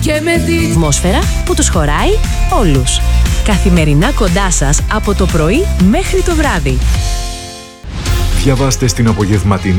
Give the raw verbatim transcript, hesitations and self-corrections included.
και με τη ατμόσφαιρα που τους χωράει όλους. Καθημερινά κοντά σας από το πρωί μέχρι το βράδυ. Διαβάστε στην απογευματινή